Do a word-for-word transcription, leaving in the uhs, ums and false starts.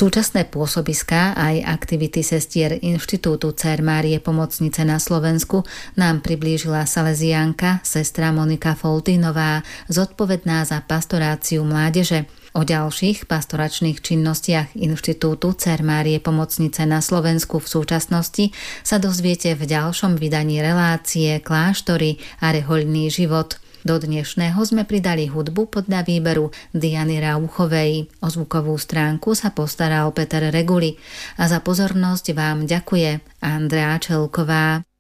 Súčasné pôsobiská aj aktivity sestier Inštitútu Dcér Márie Pomocnice na Slovensku nám priblížila saleziánka sestra Monika Foltínová, zodpovedná za pastoráciu mládeže. O ďalších pastoračných činnostiach Inštitútu Dcér Márie Pomocnice na Slovensku v súčasnosti sa dozviete v ďalšom vydaní relácie Kláštory a rehoľný život. Do dnešného sme pridali hudbu podľa výberu Diany Rauchovej. O zvukovú stránku sa postaral Peter Reguli a za pozornosť vám ďakuje Andrea Čelková.